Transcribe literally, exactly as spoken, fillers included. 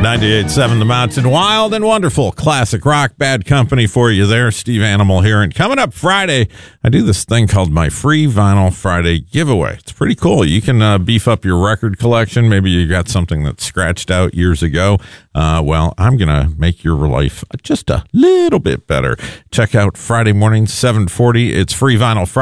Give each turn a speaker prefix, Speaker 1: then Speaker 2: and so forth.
Speaker 1: ninety-eight point seven The Mountain, wild and wonderful classic rock. Bad company for you there. Steve Animal here. And coming up Friday, I do this thing called my Free Vinyl Friday giveaway. It's pretty cool. You can uh, beef up your record collection. Maybe you got something that's scratched out years ago. Uh, well, I'm going to make your life just a little bit better. Check out Friday morning, seven forty. It's Free Vinyl Friday.